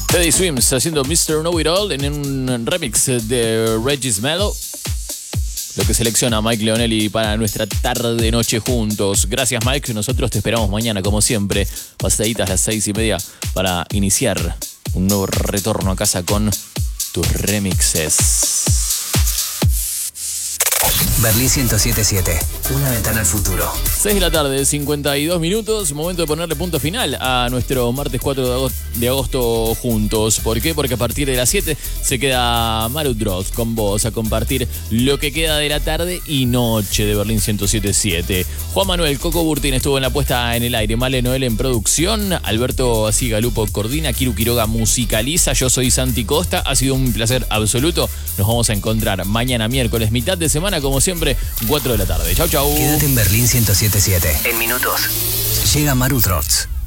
Teddy Swims haciendo Mr. Know It All en un remix de Regis Mello. Lo que selecciona Mike Leonelli para nuestra tarde-noche juntos. Gracias, Mike. Nosotros te esperamos mañana, como siempre, pasaditas las 6:30 para iniciar un nuevo retorno a casa con tus remixes. Berlín 107.7, una ventana al futuro. 6 de la tarde, 52 minutos. Momento de ponerle punto final a nuestro martes 4 de agosto juntos. ¿Por qué? Porque a partir de las 7 se queda Maru Droz con vos a compartir lo que queda de la tarde y noche de Berlín 107.7. Juan Manuel Coco Burtín estuvo en la puesta en el aire. Male Noel en producción. Alberto Sigalupo coordina. Kiru Quiroga musicaliza. Yo soy Santi Costa. Ha sido un placer absoluto. Nos vamos a encontrar mañana miércoles, mitad de semana, como siempre, 4 de la tarde. Chau, chau. Quédate en Berlín 107.7. En minutos llega Maru Droz.